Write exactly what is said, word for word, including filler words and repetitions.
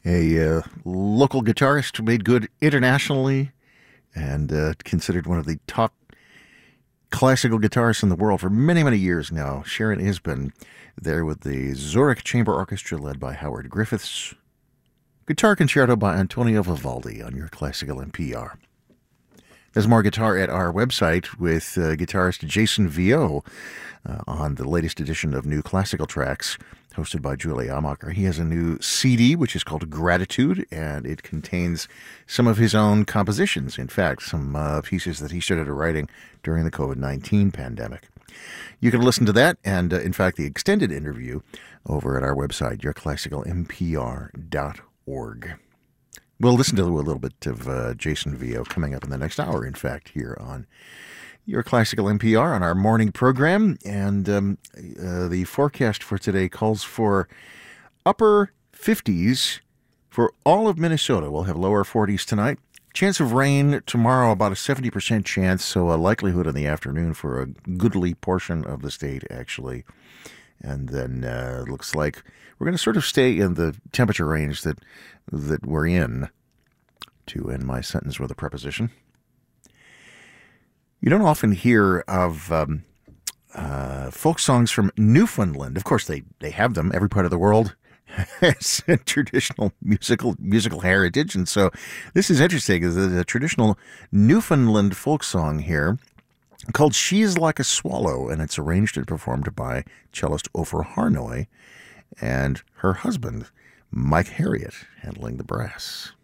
a uh, local guitarist who made good internationally and uh, considered one of the top classical guitarists in the world for many, many years now. Sharon Isbin there with the Zurich Chamber Orchestra led by Howard Griffiths. Guitar Concerto by Antonio Vivaldi on your Classical N P R. There's more guitar at our website with uh, guitarist Jason Vio uh, on the latest edition of New Classical Tracks, hosted by Julie Amacher. He has a new C D, which is called Gratitude, and it contains some of his own compositions. In fact, some uh, pieces that he started writing during the covid nineteen pandemic. You can listen to that and, uh, in fact, the extended interview over at our website, your classical n p r dot org. We'll listen to a little bit of uh, Jason Vio coming up in the next hour, in fact, here on your Classical N P R on our morning program. And um, uh, the forecast for today calls for upper fifties for all of Minnesota. We'll have lower forties tonight. Chance of rain tomorrow, about a seventy percent chance, so a likelihood in the afternoon for a goodly portion of the state, actually. And then uh, it looks like we're going to sort of stay in the temperature range that that we're in, to end my sentence with a preposition. You don't often hear of um, uh, folk songs from Newfoundland. Of course, they, they have them. Every part of the world has a traditional musical musical heritage. And so this is interesting. There's a traditional Newfoundland folk song here called She's Like a Swallow, and it's arranged and performed by cellist Ofer Harnoy and her husband, Mike Harriott, handling the brass.